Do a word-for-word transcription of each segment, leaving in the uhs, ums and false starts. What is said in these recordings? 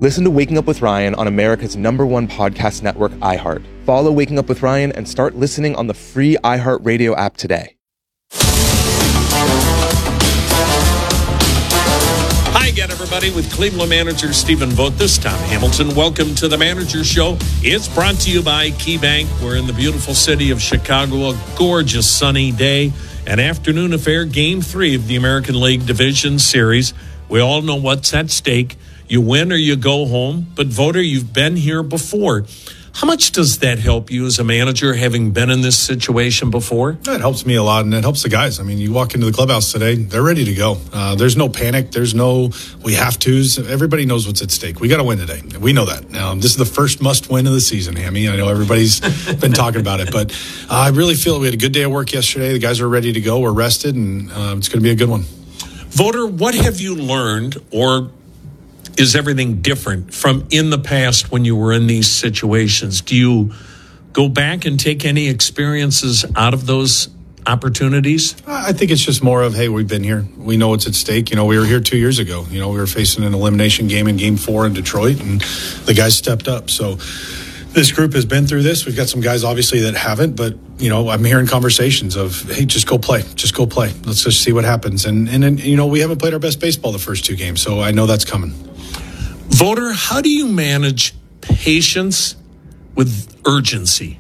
Listen to Waking Up with Ryan on America's number one podcast network, iHeart. Follow Waking Up with Ryan and start listening on the free iHeartRadio app today. Hi again, everybody, with Cleveland manager Stephen Vogt. This Tom Hamilton. Welcome to the Manager Show. It's brought to you by KeyBank. We're in the beautiful city of Chicago. A gorgeous sunny day. An afternoon affair, game three of the American League Division Series. We all know what's at stake. You win or you go home. But, Voter, you've been here before. How much does that help you as a manager, having been in this situation before? It helps me a lot, and it helps the guys. I mean, you walk into the clubhouse today, they're ready to go. Uh, there's no panic. There's no we have tos. Everybody knows what's at stake. We got to win today. We know that. Now, this is the first must-win of the season, Hammy. I know everybody's been talking about it, but uh, I really feel we had a good day of work yesterday. The guys are ready to go. We're rested, and uh, it's going to be a good one. Voter, what have you learned, or is everything different from in the past when you were in these situations? Do you go back and take any experiences out of those opportunities? I think it's just more of, hey, we've been here. We know what's at stake. You know, we were here two years ago. You know, we were facing an elimination game in game four in Detroit, and the guys stepped up. So this group has been through this. We've got some guys, obviously, that haven't, but, you know, I'm hearing conversations of, hey, just go play. Just go play. Let's just see what happens. And, and, and you know, we haven't played our best baseball the first two games, so I know that's coming. Voter, how do you manage patience with urgency?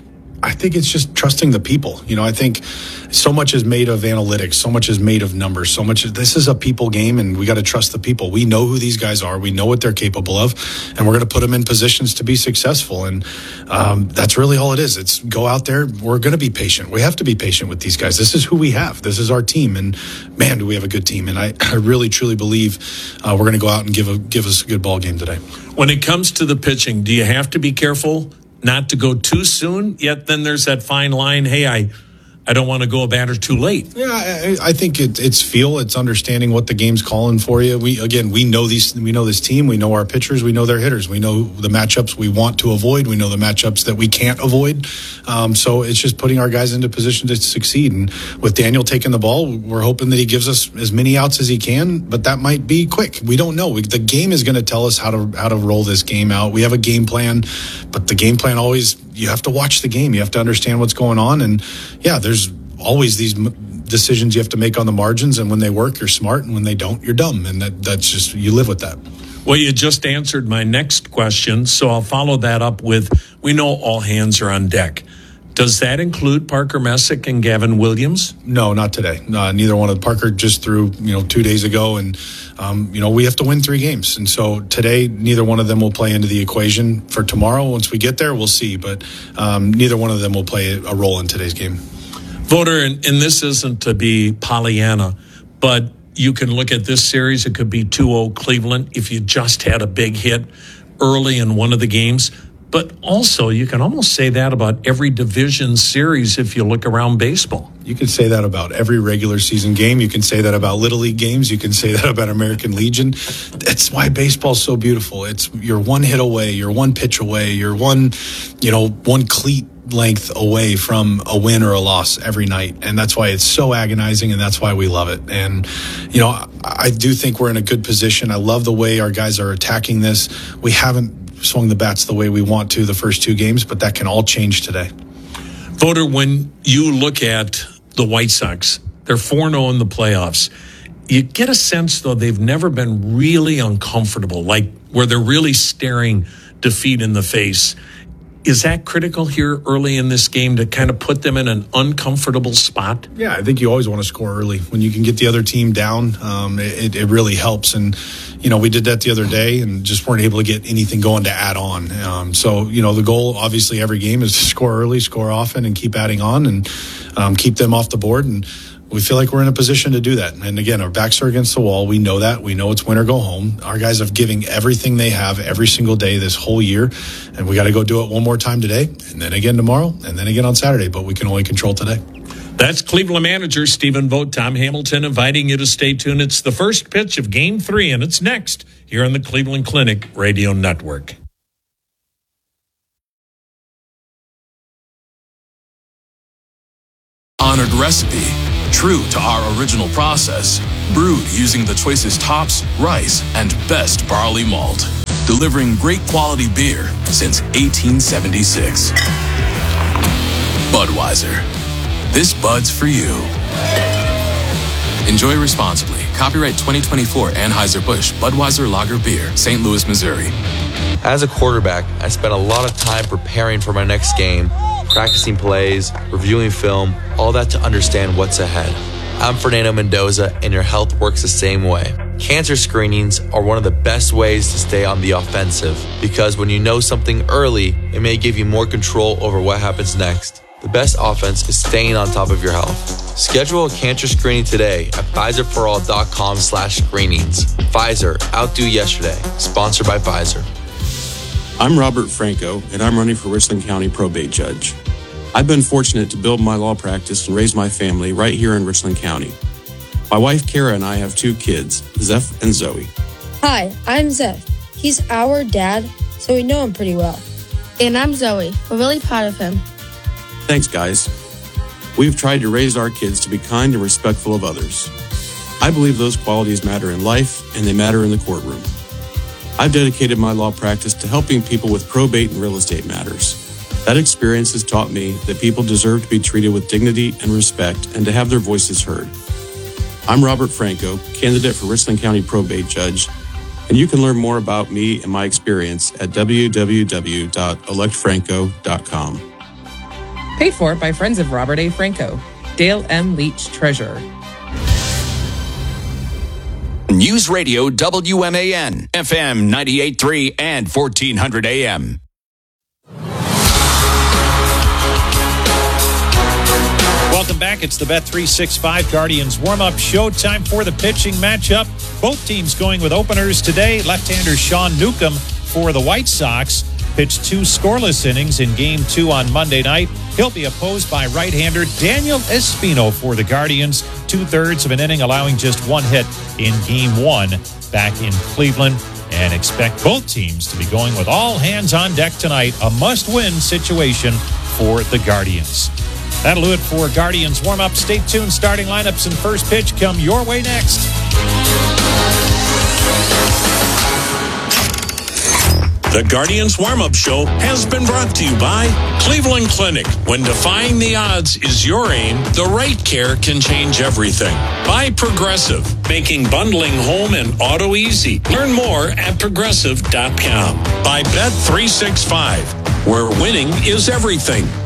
I think it's just trusting the people. You know, I think so much is made of analytics. So much is made of numbers. So much. This is a people game, and we got to trust the people. We know who these guys are. We know what they're capable of, and we're going to put them in positions to be successful. And um, that's really all it is. It's go out there. We're going to be patient. We have to be patient with these guys. This is who we have. This is our team. And man, do we have a good team. And I, I really, truly believe uh, we're going to go out and give a, give us a good ball game today. When it comes to the pitching, do you have to be careful not to go too soon? Yet then there's that fine line, hey, I I don't want to go a batter too late. Yeah, I, I think it, it's feel, it's understanding what the game's calling for you. We again, we know these, we know this team, we know our pitchers, we know their hitters, we know the matchups we want to avoid, we know the matchups that we can't avoid. Um, so it's just putting our guys into position to succeed. And with Daniel taking the ball, we're hoping that he gives us as many outs as he can, but that might be quick. We don't know. We, the game is going to tell us how to how to roll this game out. We have a game plan, but the game plan always, you have to watch the game. You have to understand what's going on. And yeah, there's always these decisions you have to make on the margins. And when they work, you're smart. And when they don't, you're dumb. And that that's just, you live with that. Well, you just answered my next question. So I'll follow that up with, we know all hands are on deck. Does that include Parker Messick and Gavin Williams? No, not today. Uh, neither one of Parker just threw, you know, two days ago. And, um, you know, we have to win three games. And so today, neither one of them will play into the equation. For tomorrow, once we get there, we'll see. But um, neither one of them will play a role in today's game. Voter, and, and this isn't to be Pollyanna, but you can look at this series. It could be two oh Cleveland if you just had a big hit early in one of the games. But also, you can almost say that about every division series if you look around baseball. You can say that about every regular season game. You can say that about Little League games. You can say that about American Legion. That's why baseball's so beautiful. It's you're one hit away, you're one pitch away, you're one, you know, one cleat length away from a win or a loss every night. And that's why it's so agonizing, and that's why we love it. And, you know, I do think we're in a good position. I love the way our guys are attacking this. We haven't swung the bats the way we want to the first two games, but that can all change today. Voter, when you look at the White Sox, they're four and oh in the playoffs. You get a sense, though, they've never been really uncomfortable, like where they're really staring defeat in the face. Is that critical here early in this game to kind of put them in an uncomfortable spot? Yeah, I think you always want to score early. When you can get the other team down, um, it, it really helps. And, you know, we did that the other day and just weren't able to get anything going to add on. Um, so, you know, the goal, obviously, every game is to score early, score often, and keep adding on and um, keep them off the board. And we feel like we're in a position to do that. And again, our backs are against the wall. We know that. We know it's win or go home. Our guys are giving everything they have every single day this whole year. And we got to go do it one more time today, and then again tomorrow, and then again on Saturday. But we can only control today. That's Cleveland manager Stephen Vogt. Tom Hamilton inviting you to stay tuned. It's the first pitch of Game three, and it's next here on the Cleveland Clinic Radio Network. Honored recipe, true to our original process, brewed using the choicest hops, rice, and best barley malt. delivering great quality beer since eighteen seventy-six. Budweiser. This Bud's for you. Enjoy responsibly. Copyright twenty twenty-four Anheuser-Busch Budweiser Lager Beer, Saint Louis, Missouri. As a quarterback, I spent a lot of time preparing for my next game, practicing plays, reviewing film, all that to understand what's ahead. I'm Fernando Mendoza, and your health works the same way. Cancer screenings are one of the best ways to stay on the offensive, because when you know something early, it may give you more control over what happens next. The best offense is staying on top of your health. Schedule a cancer screening today at Pfizerforall.com slash screenings. Pfizer, outdo yesterday. Sponsored by Pfizer. I'm Robert Franco, and I'm running for Richland County Probate Judge. I've been fortunate to build my law practice and raise my family right here in Richland County. My wife, Kara, and I have two kids, Zeph and Zoe. Hi, I'm Zeph. He's our dad, so we know him pretty well. And I'm Zoe. We're really proud of him. Thanks, guys. We've tried to raise our kids to be kind and respectful of others. I believe those qualities matter in life, and they matter in the courtroom. I've dedicated my law practice to helping people with probate and real estate matters. That experience has taught me that people deserve to be treated with dignity and respect and to have their voices heard. I'm Robert Franco, candidate for Richland County Probate Judge, and you can learn more about me and my experience at w w w dot elect franco dot com. Paid for by Friends of Robert A. Franco. Dale M. Leach, Treasurer. News Radio W M A N, F M ninety-eight point three and fourteen hundred A M. Welcome back. It's the Bet three sixty-five Guardians warm-up show. Time for the pitching matchup. Both teams going with openers today. Left-hander Sean Newcomb for the White Sox pitched two scoreless innings in Game two on Monday night. He'll be opposed by right-hander Daniel Espino for the Guardians. Two-thirds of an inning, allowing just one hit in Game one back in Cleveland. And expect both teams to be going with all hands on deck tonight. A must-win situation for the Guardians. That'll do it for Guardians warm-up. Stay tuned. Starting lineups and first pitch come your way next. The Guardians warm-up show has been brought to you by Cleveland Clinic. When defying the odds is your aim, the right care can change everything. By Progressive, making bundling home and auto easy. Learn more at progressive dot com. By Bet three sixty-five, where winning is everything.